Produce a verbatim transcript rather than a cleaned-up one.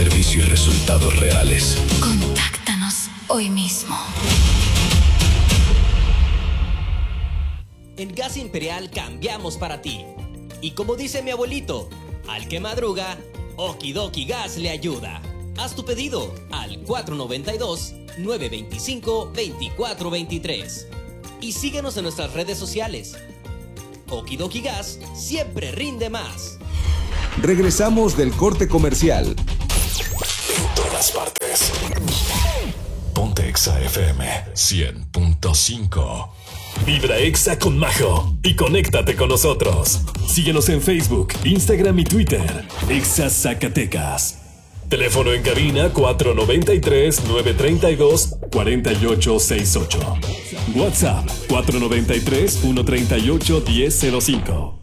servicio y resultados reales. Contáctanos hoy mismo. En Gas Imperial cambiamos para ti. Y como dice mi abuelito, al que madruga, Okidoki Gas le ayuda. Haz tu pedido al cuatro nueve dos, nueve dos cinco, dos cuatro dos tres. Y síguenos en nuestras redes sociales. Okidoki Gas siempre rinde más. Regresamos del corte comercial. En todas partes. Ponte Exa F M cien punto cinco. Vibra Exa con Majo y conéctate con nosotros. Síguenos en Facebook, Instagram y Twitter. Exa Zacatecas. Teléfono en cabina cuatro nueve tres, nueve tres dos, cuatro ocho seis ocho. WhatsApp cuatro nueve tres, uno tres ocho, uno cero cero cinco.